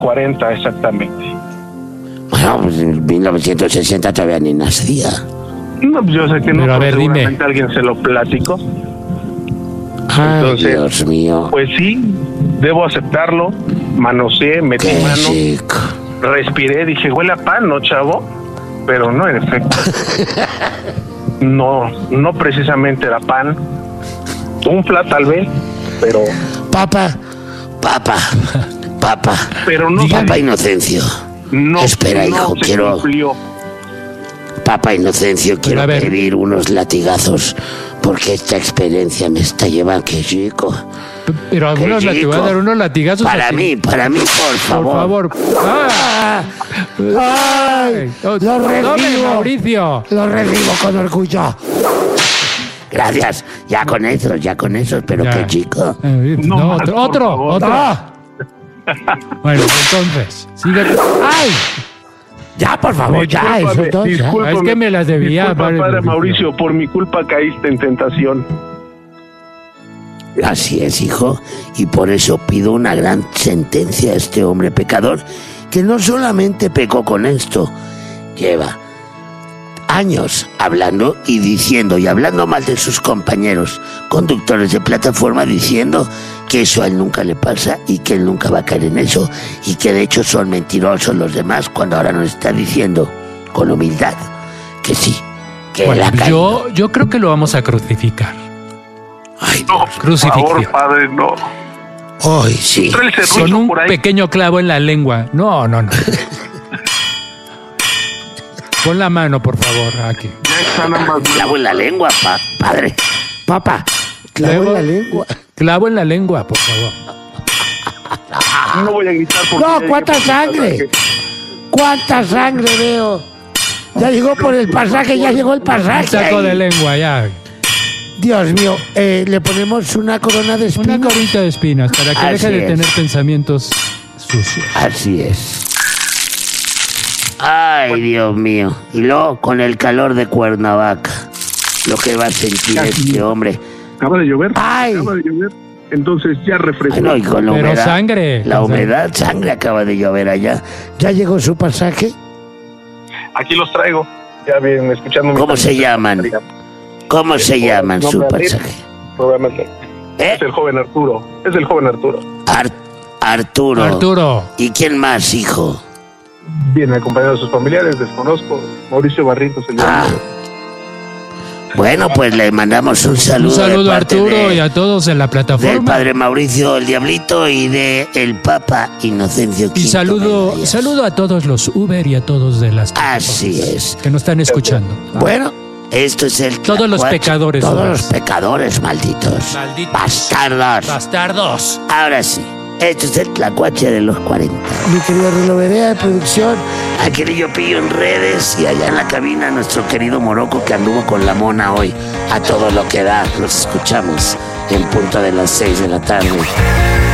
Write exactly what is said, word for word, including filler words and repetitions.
cuarenta exactamente. Bueno, pues en mil novecientos sesenta todavía ni nacía. No, pues yo sé que no, pero a ver, seguramente dime. alguien se lo platicó. Ay, Entonces, Dios mío. Pues sí, debo aceptarlo. Manoseé, metí Qué mano, chico. respiré, dije, huele a pan, ¿no, chavo? Pero no, en efecto. No, no precisamente era pan. Un flat tal vez, pero... Papa, papa, papa. Pero no Papa se- Inocencio. No, Espera, no hijo, se quiero... cumplió. Papa Inocencio, quiero a ver. pedir unos latigazos porque esta experiencia me está llevando, qué chico. Pero algunos Qué la te voy a chico. dar unos latigazos. Para así. mí, para mí, por Por favor. favor. ¡Ah! ¡Ay! Oh, ¡Lo tome, recibo! Mauricio! Lo recibo con orgullo. Gracias. Ya con eso, ya con eso, pero Ya. qué chico. Eh, No no, más, otro, por otro, favor. otro. ¡Ah! Bueno, entonces, sigue. ¡Ay! Ya, por favor, ya, Discúlpame, eso todo. ya. discúlpame, Es que me las debía, disculpa, padre padre Mauricio. Mauricio, por mi culpa caíste en tentación. Así es, hijo, y por eso pido una gran sentencia a este hombre pecador, que no solamente pecó con esto, lleva años hablando y diciendo y hablando mal de sus compañeros conductores de plataforma, diciendo que eso a él nunca le pasa y que él nunca va a caer en eso y que de hecho son mentirosos los demás, cuando ahora nos está diciendo con humildad que sí, que Bueno, él ha caído. yo, yo creo que lo vamos a crucificar. Ay, No, Dios. por Crucifixión. favor, padre, no. Ay, sí. Trae el Con serrucho un por ahí. pequeño clavo en la lengua. No, no, no. Pon la mano, por favor, aquí. Ya están ambas. Clavo en la lengua, pa- padre. Papá, clavo Luego- en la lengua. Clavo en la lengua, por favor. No voy a gritar porque... No, ya ¿cuánta dije por el sangre? pasaje. ¿Cuánta sangre veo? Ya llegó por el pasaje, ya llegó el pasaje. Saco ahí. de lengua, ya. Dios mío, eh, le ponemos una corona de Una espinas. corita de espinas para que Así deje de es. tener pensamientos sucios. Así es. Ay, Dios mío. Y luego con el calor de Cuernavaca, lo que va a sentir este hombre. Acaba de llover. Ay. Acaba de llover. Entonces ya refrescó. Ay, no, y con la Pero humedad. sangre. La o sea, humedad, sangre acaba de llover allá. ¿Ya llegó su pasaje? Aquí los traigo. Ya bien, escuchando. mi ¿Cómo se canción. llaman? ¿Cómo se llaman No, su para mí, pasaje? Probablemente. ¿Eh? Es el joven Arturo. Es el joven Arturo. Ar- Arturo. Arturo. ¿Y quién más, hijo? Viene acompañado de sus familiares, desconozco. Mauricio Barrientos se llama. Ah. Bueno, pues le mandamos un saludo. Un saludo de a parte Arturo de- y a todos en la del plataforma. padre Mauricio el Diablito y de el Papa Inocencio Y Quinto saludo, Medias. saludo a todos los Uber y a todos de las Así plataformas es. que nos están escuchando. Bueno, esto es el Todos los tlacuache. pecadores, Todos Uber. los pecadores, malditos. Malditos. Bastardos. Bastardos. Ahora sí, esto es el tlacuache de los cuarenta. Mi querido Reloverea de producción, aquí yo pillo en redes y allá en la cabina nuestro querido Morocco que anduvo con la mona hoy. A todo lo que da, los escuchamos en punto de las seis de la tarde.